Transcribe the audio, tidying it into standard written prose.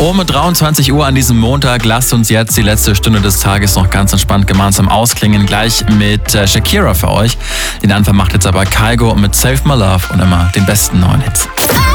Um 23 Uhr an diesem Montag lasst uns jetzt die letzte Stunde des Tages noch ganz entspannt gemeinsam ausklingen. Gleich mit Shakira für euch. Den Anfang macht jetzt aber Kygo mit Save My Love und immer den besten neuen Hits.